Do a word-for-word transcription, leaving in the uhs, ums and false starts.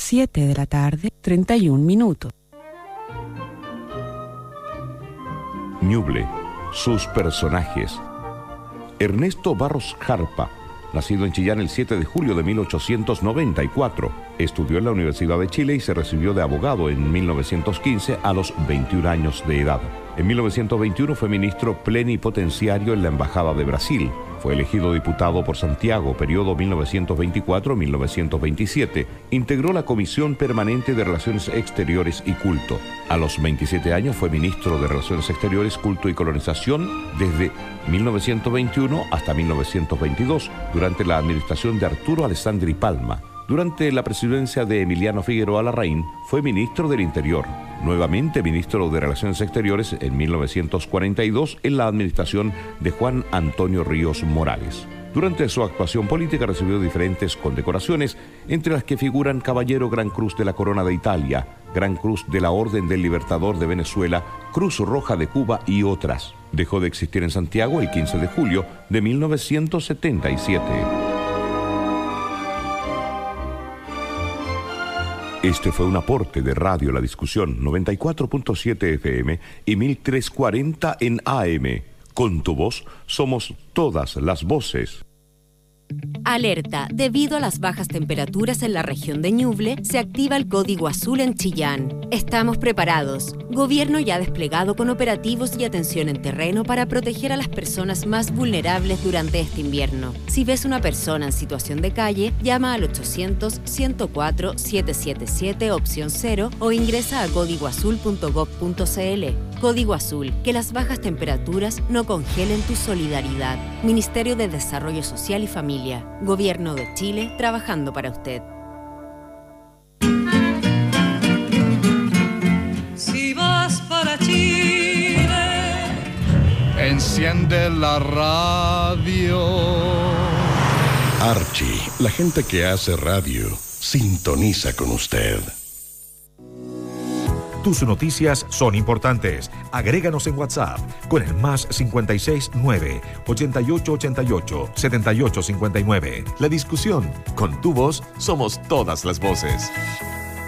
siete de la tarde, treinta y un minutos. Ñuble, sus personajes. Ernesto Barros Jarpa, nacido en Chillán el siete de julio de mil ochocientos noventa y cuatro, estudió en la Universidad de Chile y se recibió de abogado en mil novecientos quince a los veintiún años de edad. En mil novecientos veintiuno fue ministro plenipotenciario en la Embajada de Brasil. Fue elegido diputado por Santiago, periodo mil novecientos veinticuatro a mil novecientos veintisiete. Integró la Comisión Permanente de Relaciones Exteriores y Culto. A los veintisiete años fue ministro de Relaciones Exteriores, Culto y Colonización desde mil novecientos veintiuno hasta mil novecientos veintidós, durante la administración de Arturo Alessandri Palma. Durante la presidencia de Emiliano Figueroa Larraín, fue ministro del Interior. Nuevamente ministro de Relaciones Exteriores en mil novecientos cuarenta y dos en la administración de Juan Antonio Ríos Morales. Durante su actuación política recibió diferentes condecoraciones, entre las que figuran Caballero Gran Cruz de la Corona de Italia, Gran Cruz de la Orden del Libertador de Venezuela, Cruz Roja de Cuba y otras. Dejó de existir en Santiago el quince de julio de mil novecientos setenta y siete. Este fue un aporte de Radio La Discusión, noventa y cuatro punto siete F M y mil trescientos cuarenta en A M. Con tu voz somos todas las voces. Alerta, debido a las bajas temperaturas en la región de Ñuble, se activa el código azul en Chillán. Estamos preparados. Gobierno ya desplegado con operativos y atención en terreno para proteger a las personas más vulnerables durante este invierno. Si ves una persona en situación de calle, llama al ochocientos, ciento cuatro, setecientos setenta y siete opción cero o ingresa a código azul punto gob punto cl. Código Azul, que las bajas temperaturas no congelen tu solidaridad. Ministerio de Desarrollo Social y Familia. Gobierno de Chile, trabajando para usted. Si vas para Chile, enciende la radio. Archie, la gente que hace radio, sintoniza con usted. Tus noticias son importantes. Agréganos en WhatsApp con el más cincuenta y seis nueve, ochenta y ocho ochenta y ocho, setenta y ocho cincuenta y nueve. La Discusión. Con tu voz somos todas las voces.